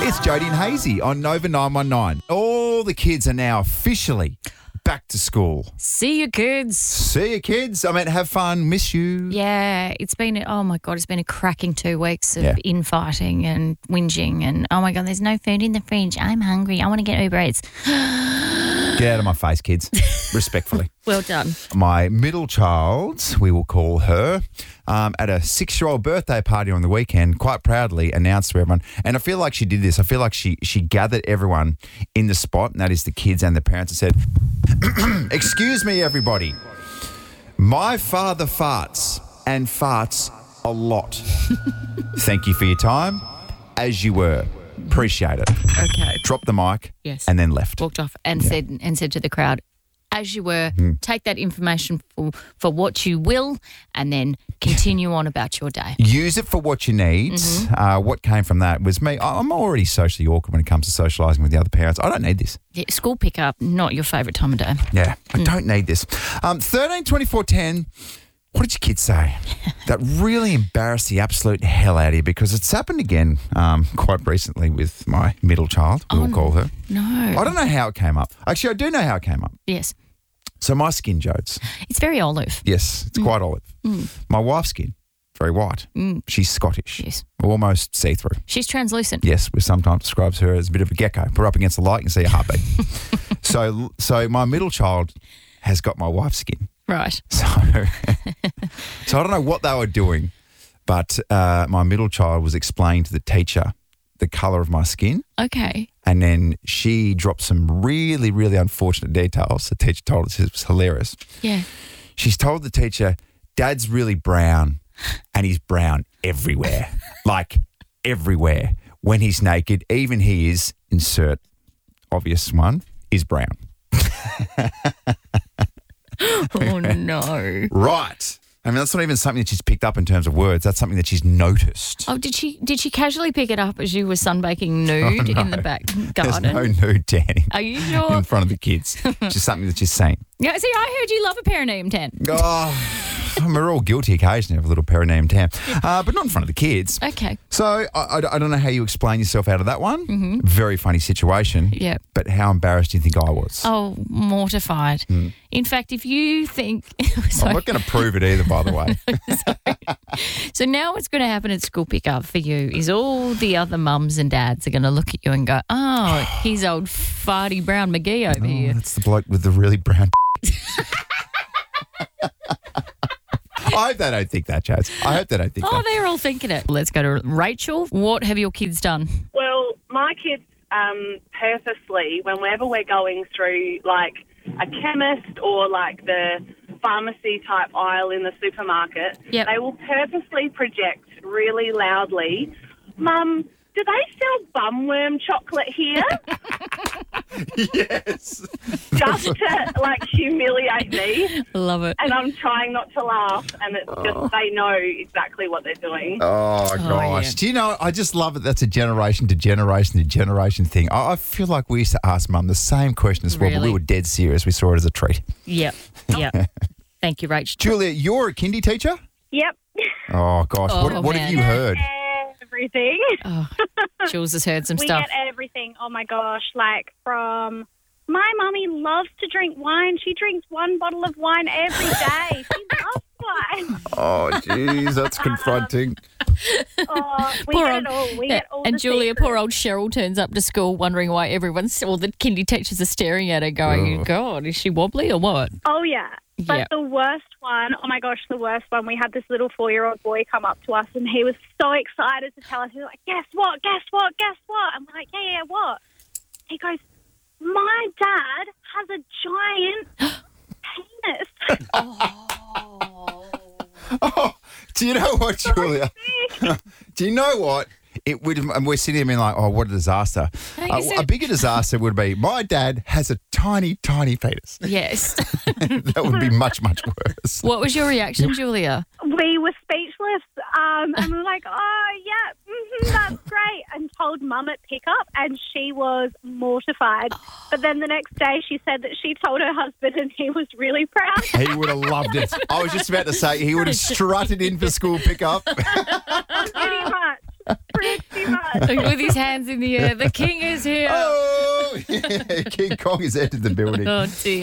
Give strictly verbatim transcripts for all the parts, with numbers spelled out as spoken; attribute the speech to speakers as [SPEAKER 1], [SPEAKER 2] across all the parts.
[SPEAKER 1] It's Jody and Hazy on Nova nine one nine. All the kids are now officially back to school.
[SPEAKER 2] See you, kids.
[SPEAKER 1] See you, kids. I mean, have fun. Miss you.
[SPEAKER 2] Yeah, it's been, oh my God, it's been a cracking two weeks of
[SPEAKER 1] Yeah.
[SPEAKER 2] infighting and whinging and, oh my God, there's no food in the fridge. I'm hungry. I want to get Uber Eats.
[SPEAKER 1] Get out of my face, kids. Respectfully.
[SPEAKER 2] Well done.
[SPEAKER 1] My middle child, we will call her, um, at a six-year-old birthday party on the weekend, quite proudly announced to everyone. And I feel like she did this. I feel like she she gathered everyone in the spot, and that is the kids and the parents, and said, excuse me, everybody. My father farts and farts a lot. Thank you for your time, as you were. Appreciate it.
[SPEAKER 2] Okay.
[SPEAKER 1] Dropped the mic
[SPEAKER 2] Yes.
[SPEAKER 1] and then left.
[SPEAKER 2] Walked off and said and said to the crowd, as you were, take that information for, for what you will and then continue on about your day.
[SPEAKER 1] Use it for what you need.
[SPEAKER 2] Mm-hmm.
[SPEAKER 1] Uh, what came from that was me. I- I'm already socially awkward when it comes to socialising with the other parents. I don't need this.
[SPEAKER 2] Yeah, school pickup, not your favourite time of day.
[SPEAKER 1] Yeah, I don't need this. Um, thirteen twenty-four ten. What did your kids say? That really embarrassed the absolute hell out of you because it's happened again um, quite recently with my middle child, we will call her.
[SPEAKER 2] No.
[SPEAKER 1] I don't know how it came up. Actually, I do know how it came up.
[SPEAKER 2] Yes.
[SPEAKER 1] So my skin, Jodes.
[SPEAKER 2] It's very olive.
[SPEAKER 1] Yes, it's quite olive. My wife's skin, very white. She's Scottish.
[SPEAKER 2] Yes.
[SPEAKER 1] Almost see-through.
[SPEAKER 2] She's translucent.
[SPEAKER 1] Yes, we sometimes describes her as a bit of a gecko. Put her up against the light and see a heartbeat. so, so my middle child has got my wife's skin.
[SPEAKER 2] Right.
[SPEAKER 1] So, so I don't know what they were doing, but uh, my middle child was explaining to the teacher the colour of my skin,
[SPEAKER 2] Okay.
[SPEAKER 1] and then she dropped some really, really unfortunate details. The teacher told us it was hilarious.
[SPEAKER 2] Yeah.
[SPEAKER 1] She's told the teacher, Dad's really brown, and he's brown everywhere, like everywhere. When he's naked, even he is, insert obvious one, is brown.
[SPEAKER 2] Oh, no.
[SPEAKER 1] Right. I mean, that's not even something that she's picked up in terms of words. That's something that she's noticed.
[SPEAKER 2] Oh, did she did she casually pick it up as you were sunbaking nude in the back
[SPEAKER 1] There's
[SPEAKER 2] garden?
[SPEAKER 1] no nude tanning
[SPEAKER 2] Are you sure?
[SPEAKER 1] in front of the kids. It's just something that she's saying.
[SPEAKER 2] Yeah, see, I heard you love a perineum tan.
[SPEAKER 1] Oh, I mean, we're all guilty occasionally of a little perineum tan, uh, but not in front of the kids.
[SPEAKER 2] Okay.
[SPEAKER 1] So I, I, I don't know how you explain yourself out of that one. Mm-hmm. Very funny situation.
[SPEAKER 2] Yeah.
[SPEAKER 1] But how embarrassed do you think I was?
[SPEAKER 2] Oh, mortified. In fact, if you think...
[SPEAKER 1] I'm
[SPEAKER 2] sorry.
[SPEAKER 1] not going to prove it either, by the way.
[SPEAKER 2] So now what's going to happen at school pickup for you is all the other mums and dads are going to look at you and go, oh, he's old farty brown McGee over
[SPEAKER 1] Oh,
[SPEAKER 2] here.
[SPEAKER 1] that's the bloke with the really brown. I hope they don't think that, Chaz. I hope they don't think
[SPEAKER 2] Oh,
[SPEAKER 1] that.
[SPEAKER 2] they're all thinking it. Let's go to Rachel. What have your kids done?
[SPEAKER 3] Well, my kids um, purposely, whenever we're going through like a chemist or like the pharmacy type aisle in the supermarket,
[SPEAKER 2] Yep.
[SPEAKER 3] they will purposely project really loudly, Mum, do they sell bumworm chocolate here?
[SPEAKER 1] Yes.
[SPEAKER 3] Just to like humiliate me.
[SPEAKER 2] Love it.
[SPEAKER 3] And I'm trying not to laugh, and it's just they know exactly what they're doing.
[SPEAKER 1] Oh, gosh.
[SPEAKER 2] yeah.
[SPEAKER 1] Do you know, I just love it. That's a generation to generation to generation thing. I, I feel like we used to ask Mum the same question as well, but we
[SPEAKER 2] Really?
[SPEAKER 1] were dead serious. We saw it as a treat.
[SPEAKER 2] Yep. Yep. Thank you, Rach.
[SPEAKER 1] Julia, you're a kindy teacher?
[SPEAKER 4] Yep.
[SPEAKER 1] Oh, gosh.
[SPEAKER 2] Oh,
[SPEAKER 1] what what have
[SPEAKER 2] man.
[SPEAKER 1] you heard?
[SPEAKER 4] Everything.
[SPEAKER 2] Oh, Jules has heard some
[SPEAKER 4] we
[SPEAKER 2] stuff.
[SPEAKER 4] get everything. Oh my gosh. Like from my mummy loves to drink wine. She drinks one bottle of wine every day. She loves wine.
[SPEAKER 1] Oh, jeez, that's confronting.
[SPEAKER 4] Oh, we
[SPEAKER 2] Poor
[SPEAKER 4] get
[SPEAKER 2] old-
[SPEAKER 4] it all. We
[SPEAKER 2] Yeah,
[SPEAKER 4] get all
[SPEAKER 2] and
[SPEAKER 4] the
[SPEAKER 2] Julia,
[SPEAKER 4] secrets.
[SPEAKER 2] poor old Cheryl turns up to school wondering why everyone's, all the kindy teachers are staring at her going,
[SPEAKER 1] Oh.
[SPEAKER 2] God, is she wobbly or what?
[SPEAKER 4] Oh, yeah. But
[SPEAKER 2] Yeah.
[SPEAKER 4] the worst one, oh my gosh, the worst one, we had this little four-year-old boy come up to us and he was so excited to tell us. He was like, guess what, guess what, guess what? I'm like, yeah, yeah, what? He goes, my dad has a giant penis.
[SPEAKER 1] Oh, do you know what, Julia? Do you know what? It would, and we're sitting there being like, oh, what a disaster.
[SPEAKER 2] Hey,
[SPEAKER 1] Uh,
[SPEAKER 2] is
[SPEAKER 1] a
[SPEAKER 2] it-
[SPEAKER 1] bigger disaster would be my dad has a tiny, tiny penis.
[SPEAKER 2] Yes.
[SPEAKER 1] That would be much, much worse.
[SPEAKER 2] What was your reaction, Julia?
[SPEAKER 4] We were speechless um, and we were like, oh, yeah, mm-hmm, that's great, and told Mum at pickup, and she was mortified. But then the next day she said that she told her husband and he was really proud.
[SPEAKER 1] He would have loved it. I was just about to say he would have strutted in for school pickup.
[SPEAKER 4] Pretty much. Pretty much.
[SPEAKER 2] With his hands in the air. The king is here.
[SPEAKER 1] Oh, yeah, King Kong has entered the building.
[SPEAKER 2] Oh, dear.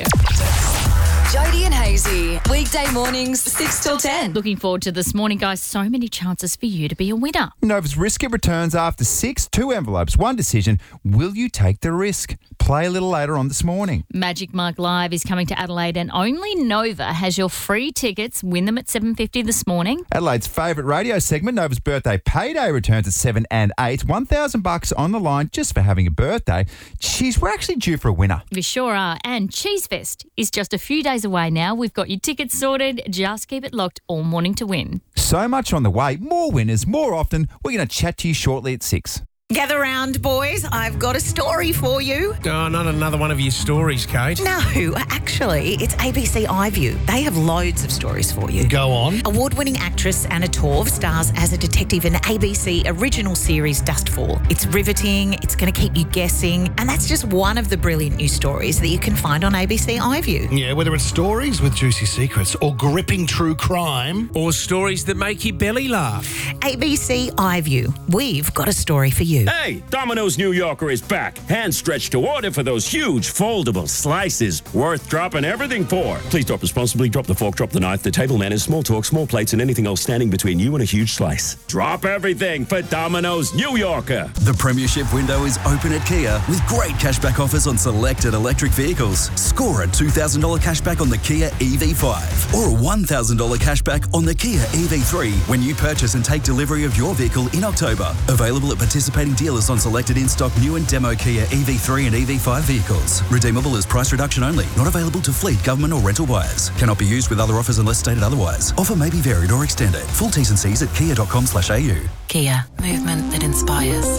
[SPEAKER 5] Jody and Hazy, weekday mornings, six till ten.
[SPEAKER 2] Looking forward to this morning, guys. So many chances for you to be a winner.
[SPEAKER 1] Nova's Risk It returns after six, two envelopes, one decision. Will you take the risk? Play a little later on this morning.
[SPEAKER 2] Magic Mike Live is coming to Adelaide, and only Nova has your free tickets. Win them at seven fifty this morning.
[SPEAKER 1] Adelaide's favourite radio segment, Nova's Birthday Payday, returns at seven and eight. one thousand bucks on the line just for having a birthday. Jeez, we're actually due for a winner.
[SPEAKER 2] We sure are. And Cheese Fest is just a few days away now. We've got your tickets sorted. Just keep it locked all morning to win.
[SPEAKER 1] So much on the way. More winners, more often. We're going to chat to you shortly at six.
[SPEAKER 6] Gather round, boys. I've got a story for you.
[SPEAKER 7] Oh, not another one of your stories, Kate.
[SPEAKER 6] No, actually, it's A B C iView. They have loads of stories for you.
[SPEAKER 7] Go on.
[SPEAKER 6] Award-winning actress Anna Torv stars as a detective in A B C original series Dustfall. It's riveting, it's going to keep you guessing, and that's just one of the brilliant new stories that you can find on A B C iView.
[SPEAKER 8] Yeah, whether it's stories with juicy secrets or gripping true crime.
[SPEAKER 7] Or stories that make your belly laugh.
[SPEAKER 6] A B C iView. We've got a story for you.
[SPEAKER 9] Hey, Domino's New Yorker is back. Hand stretched to order for those huge foldable slices. Worth dropping everything for. Please drop responsibly. Drop the fork, drop the knife. The table manners, small talk, small plates, and anything else standing between you and a huge slice. Drop everything for Domino's New Yorker.
[SPEAKER 10] The Premiership window is open at Kia with great cashback offers on selected electric vehicles. Score a two thousand dollars cashback on the Kia E V five or a one thousand dollars cashback on the Kia E V three when you purchase and take delivery of your vehicle in October. Available at participating dealers on selected in-stock new and demo Kia E V three and E V five vehicles. Redeemable as price reduction only. Not available to fleet, government or rental buyers. Cannot be used with other offers unless stated otherwise. Offer may be varied or extended. Full T's and C's at kia.com slash au.
[SPEAKER 5] Kia, movement that inspires.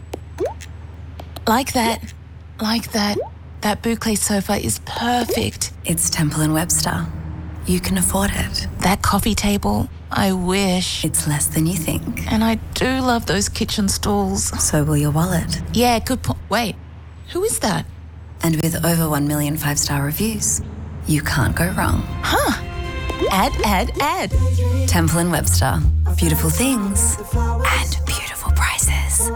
[SPEAKER 11] Like that. Like that. That boucle sofa is perfect.
[SPEAKER 5] It's Temple and Webster. You can afford it.
[SPEAKER 11] That coffee table, I wish.
[SPEAKER 5] It's less than you think.
[SPEAKER 11] And I do love those kitchen stools.
[SPEAKER 5] So will your wallet.
[SPEAKER 11] Yeah, good point. Wait, who is that?
[SPEAKER 5] And with over one million five-star reviews, you can't go wrong.
[SPEAKER 11] Huh. Add, add, add.
[SPEAKER 5] Temple and Webster. Beautiful things and beautiful prices.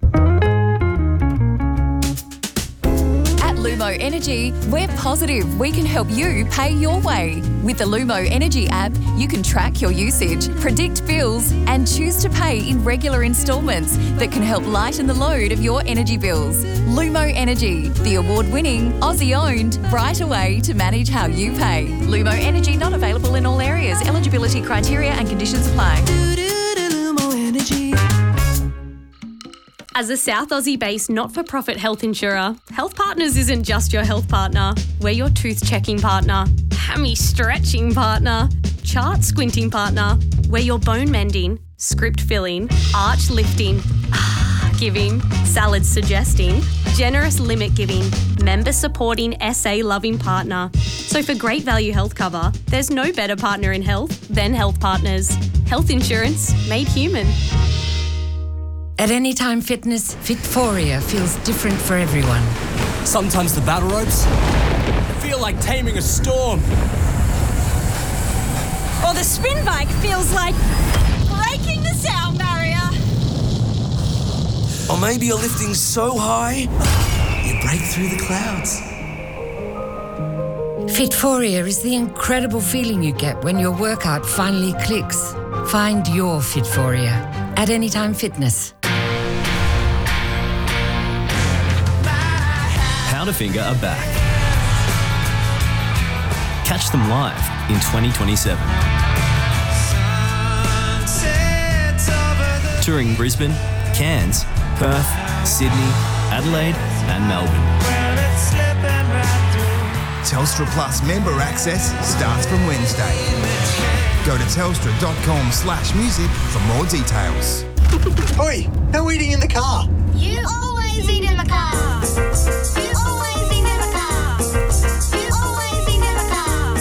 [SPEAKER 12] Lumo Energy, we're positive we can help you pay your way. With the Lumo Energy app, you can track your usage, predict bills, and choose to pay in regular instalments that can help lighten the load of your energy bills. Lumo Energy, the award-winning, Aussie-owned, right way to manage how you pay. Lumo Energy not available in all areas. Eligibility criteria and conditions apply.
[SPEAKER 13] Lumo Energy.
[SPEAKER 14] As a South Aussie-based not-for-profit health insurer, Health Partners isn't just your health partner. We're your tooth-checking partner, hammy-stretching partner, chart-squinting partner. We're your bone-mending, script-filling, arch-lifting, giving, salad-suggesting, generous limit-giving, member-supporting, S A-loving partner. So for great value health cover, there's no better partner in health than Health Partners. Health insurance made human.
[SPEAKER 15] At Anytime Fitness, Fitforia feels different for everyone.
[SPEAKER 16] Sometimes the battle ropes feel like taming a storm.
[SPEAKER 17] Or the spin bike feels like breaking the sound barrier.
[SPEAKER 16] Or maybe you're lifting so high, you break through the clouds.
[SPEAKER 15] Fitforia is the incredible feeling you get when your workout finally clicks. Find your Fitforia at Anytime Fitness.
[SPEAKER 18] Powderfinger are back. Catch them live in twenty twenty-seven. Touring Brisbane, Cairns, Perth, Sydney, Adelaide and Melbourne.
[SPEAKER 19] Telstra Plus member access starts from Wednesday. Go to telstra.com slash music for more details.
[SPEAKER 8] Oi, no eating in the car.
[SPEAKER 20] You always eat in the car. You always eat in the car. You always eat in the car.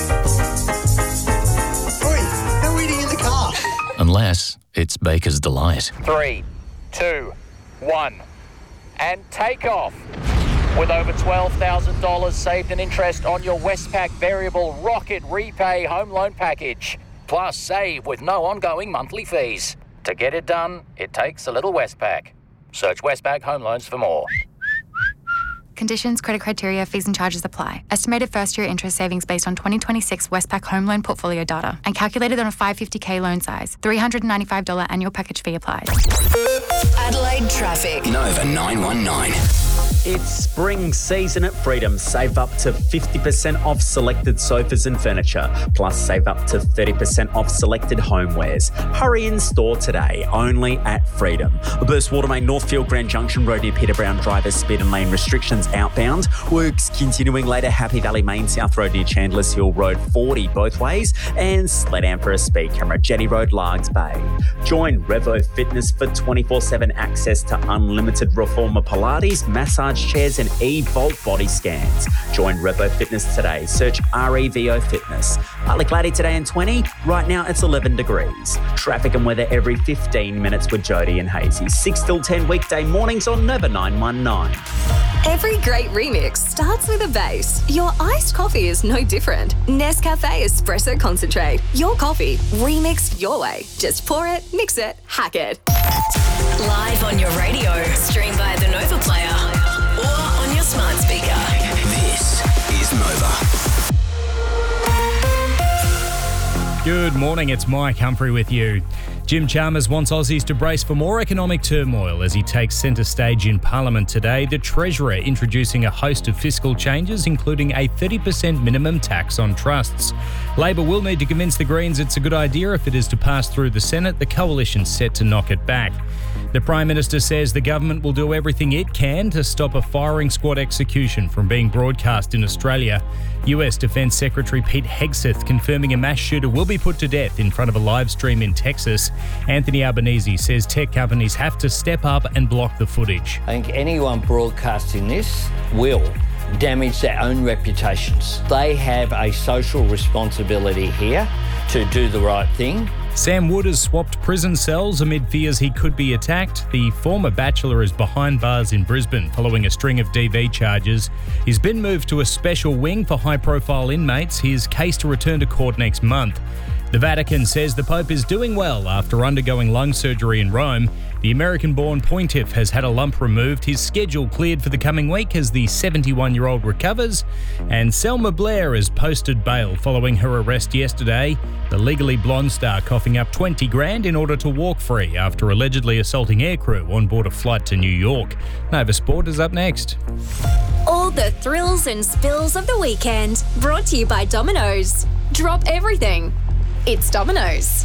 [SPEAKER 8] Oi, no eating in the car.
[SPEAKER 18] Unless it's Baker's Delight.
[SPEAKER 21] Three, two, one, and take off. With over twelve thousand dollars saved in interest on your Westpac Variable Rocket Repay Home Loan Package. Plus, save with no ongoing monthly fees. To get it done, it takes a little Westpac. Search Westpac Home Loans for more.
[SPEAKER 3] Conditions, credit criteria, fees and charges apply. Estimated first-year interest savings based on twenty twenty-six Westpac home loan portfolio data and calculated on a five hundred fifty thousand loan size. three hundred ninety-five dollars annual package fee applied.
[SPEAKER 5] Adelaide traffic.
[SPEAKER 22] Nova nine one nine.
[SPEAKER 23] It's spring season at Freedom. Save up to fifty percent off selected sofas and furniture. Plus, save up to thirty percent off selected homewares. Hurry in store today, only at Freedom. Burst Watermain, Northfield Grand Junction Road near Peter Brown Drivers, speed and lane restrictions outbound. Works continuing later, Happy Valley Main South Road near Chandler's Hill Road forty both ways. And sled down for a speed camera, Jetty Road, Largs Bay. Join Revo Fitness for twenty-four seven access to unlimited reformer Pilates, massage chairs and e-Volt body scans. Join Revo Fitness today. Search R E V O Fitness. Partly cloudy today and twenty. Right now it's eleven degrees. Traffic and weather every fifteen minutes with Jody and Hazy. six till ten weekday mornings on Nova nine one nine.
[SPEAKER 12] Every great remix starts with a bass. Your iced coffee is no different. Nescafe Espresso Concentrate. Your coffee, remixed your way. Just pour it, mix it, hack it.
[SPEAKER 5] Live on your radio. Stream via the Nova Player or on your smart speaker.
[SPEAKER 22] This is Nova.
[SPEAKER 24] Good morning, it's Mike Humphrey with you. Jim Chalmers wants Aussies to brace for more economic turmoil as he takes centre stage in Parliament today. The Treasurer introducing a host of fiscal changes, including a thirty percent minimum tax on trusts. Labor will need to convince the Greens it's a good idea if it is to pass through the Senate. The coalition's set to knock it back. The Prime Minister says the government will do everything it can to stop a firing squad execution from being broadcast in Australia. U S Defence Secretary Pete Hegseth confirming a mass shooter will be put to death in front of a live stream in Texas. Anthony Albanese says tech companies have to step up and block the footage.
[SPEAKER 25] I think anyone broadcasting this will damage their own reputations. They have a social responsibility here to do the right thing.
[SPEAKER 24] Sam Wood has swapped prison cells amid fears he could be attacked. The former Bachelor is behind bars in Brisbane following a string of D V charges. He's been moved to a special wing for high-profile inmates. His case to return to court next month. The Vatican says the Pope is doing well after undergoing lung surgery in Rome. The American-born pontiff has had a lump removed. His schedule cleared for the coming week as the seventy-one-year-old recovers. And Selma Blair has posted bail following her arrest yesterday. The Legally Blonde star coughing up twenty grand in order to walk free after allegedly assaulting aircrew on board a flight to New York. Nova Sport is up next.
[SPEAKER 26] All the thrills and spills of the weekend, brought to you by Domino's. Drop everything. It's Domino's.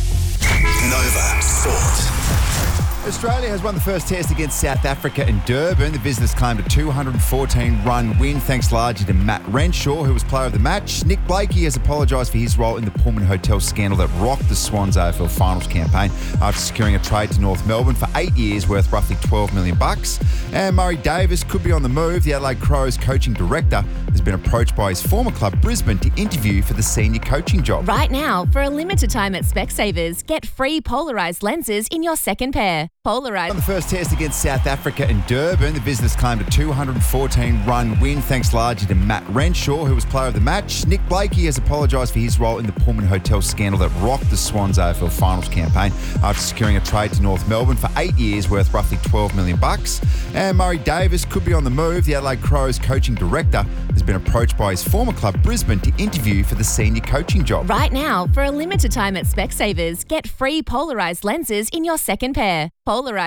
[SPEAKER 22] Nova Sport.
[SPEAKER 1] Australia has won the first test against South Africa in Durban. The visitors claimed a two hundred fourteen run win thanks largely to Matt Renshaw, who was player of the match. Nick Blakey has apologised for his role in the Pullman Hotel scandal that rocked the Swans A F L Finals campaign after securing a trade to North Melbourne for eight years worth roughly twelve million bucks. And Murray Davis could be on the move. The Adelaide Crows coaching director has been approached by his former club Brisbane to interview for the senior coaching job.
[SPEAKER 27] Right now, for a limited time at Specsavers, get free polarised lenses in your second pair. Polarised.
[SPEAKER 1] On the first test against South Africa in Durban, the visitors claimed a two hundred fourteen run win thanks largely to Matt Renshaw, who was player of the match. Nick Blakey has apologised for his role in the Pullman Hotel scandal that rocked the Swans A F L Finals campaign after securing a trade to North Melbourne for eight years worth roughly twelve million bucks. And Murray Davis could be on the move. The Adelaide Crows coaching director has been approached by his former club Brisbane to interview for the senior coaching job.
[SPEAKER 27] Right now, for a limited time at Specsavers, get free polarised lenses in your second pair. Polarised.